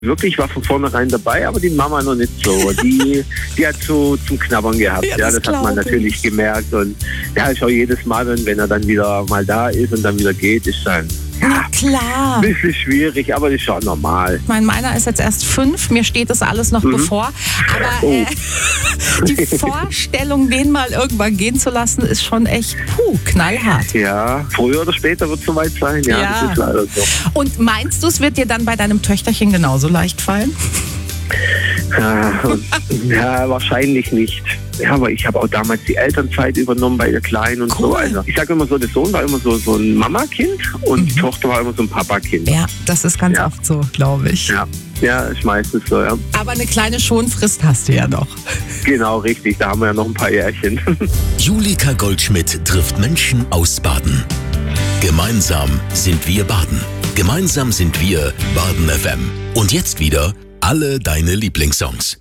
Wirklich war von vornherein dabei, aber die Mama noch nicht so. Die hat so zum Knabbern gehabt. Ja, Das das hat man natürlich gemerkt. Und ja, ich auch jedes Mal, wenn er dann wieder mal da ist und dann wieder geht, ist dann Na klar. ein bisschen schwierig, aber das ist schon normal. Meiner ist jetzt erst 5, mir steht das alles noch bevor. Aber die Vorstellung, den mal irgendwann gehen zu lassen, ist schon echt knallhart. Ja, früher oder später wird es soweit sein. Ja, das ist leider so. Und meinst du, es wird dir dann bei deinem Töchterchen genauso leicht fallen? Ja, wahrscheinlich nicht. Ja, aber ich habe auch damals die Elternzeit übernommen bei der Kleinen und so. Also ich sage immer so, der Sohn war immer so ein Mama-Kind und die Tochter war immer so ein Papa-Kind. Ja, das ist ganz oft so, glaube ich. Ja, ist meistens so, ja. Aber eine kleine Schonfrist hast du ja noch. Genau, richtig. Da haben wir ja noch ein paar Jährchen. Julika Goldschmidt trifft Menschen aus Baden. Gemeinsam sind wir Baden. Gemeinsam sind wir Baden FM. Und jetzt wieder alle deine Lieblingssongs.